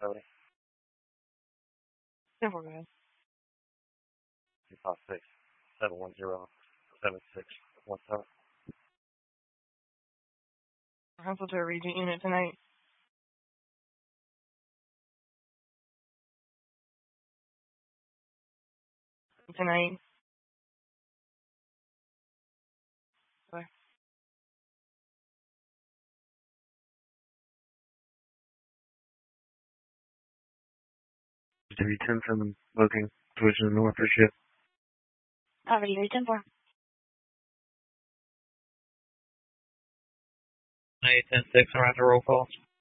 Cody. Yeah, we're good. 256-710-7617. Cancel to a Regent unit tonight. Tonight. Okay. W10 from booking towards the north or ship. Poverty, Regent 4. 910-6 around the roll call.